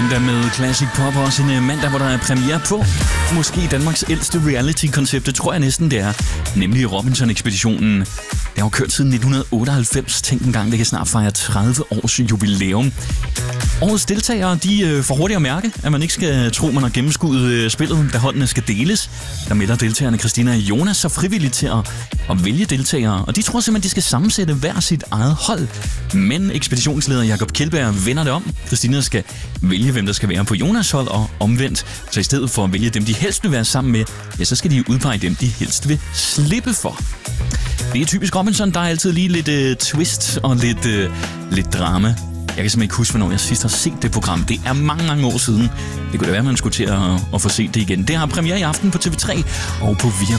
Mandag med Classic Pop, også en mandag, hvor der er premiere på måske Danmarks ældste reality-koncept, det tror jeg næsten det er, nemlig Robinson-ekspeditionen. Det har jo kørt siden 1998, tænk en gang, det kan snart fejre 30 års jubilæum. Årets deltagere, de får hurtigt at mærke, at man ikke skal tro, man har gennemskuddet spillet, da holdene skal deles. Der melder deltagerne Christina og Jonas så frivilligt til at vælge deltagere, og de tror simpelthen, de skal sammensætte hver sit eget hold. Men ekspeditionsleder Jakob Kjeldberg vender det om. Christina skal vælge, hvem der skal være på Jonas' hold, og omvendt. Så i stedet for at vælge dem, de helst vil være sammen med, ja, så skal de udpege dem, de helst vil slippe for. Det er typisk Robinson, der er altid lige lidt twist og lidt drama. Jeg kan simpelthen ikke huske, hvornår jeg sidst har set det program. Det er mange år siden. Det kunne da være, at man skulle til at få set det igen. Det har premiere i aften på TV3 og på Via